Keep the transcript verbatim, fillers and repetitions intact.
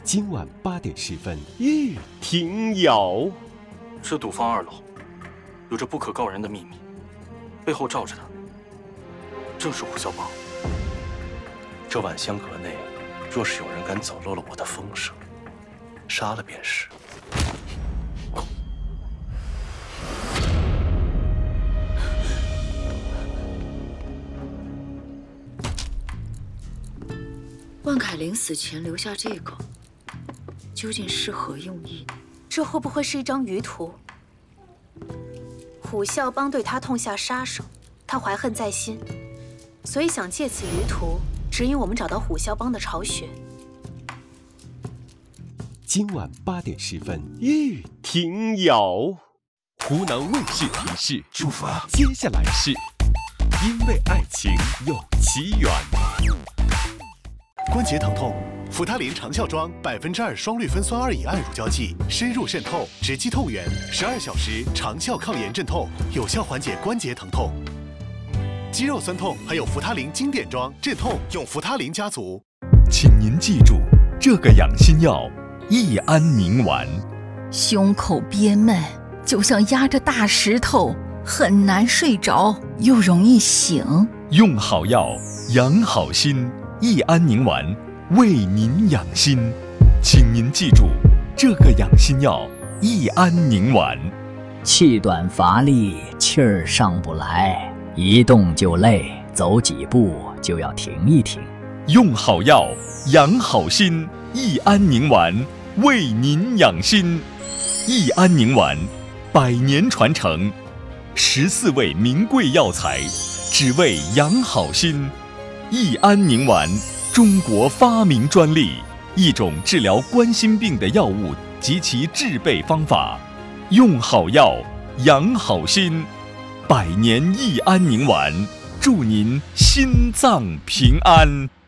今晚八点十分，玉庭瑶。 这赌坊二楼有着不可告人的秘密，背后罩着的正是虎啸帮。这晚香阁内，若是有人敢走漏了我的风声，杀了便是。 万凯临死前留下这个，究竟是何用意呢？ 这会不会是一张鱼图？虎啸帮对他痛下杀手，他怀恨在心，所以想借此鱼图指引我们找到虎啸帮的巢穴。 今晚八点十分，玉庭瑶。湖南卫视提示： 出发。 接下来是因为爱情有奇缘。 关节疼痛，扶他林长效庄百分之二双氯芬酸二乙胺乳胶剂，深入渗透，直击痛源，十二小时长效抗炎镇痛，有效缓解关节疼痛。肌肉酸痛还有扶他林经典装镇痛，用扶他林家族。 请您记住这个养心药：益安宁丸。 胸口憋闷，就像压着大石头，很难睡着，又容易醒。 用好药，养好心。益安宁丸为您养心，请您记住这个养心药：益安宁丸。 气短乏力，气儿上不来，一动就累，走几步就要停一停。 用好药，养好心。益安宁丸为您养心。益安宁丸，百年传承，十四味名贵药材，只为养好心。益安宁丸，中国发明专利，一种治疗冠心病的药物及其制备方法。用好药，养好心。百年益安宁丸，祝您心脏平安。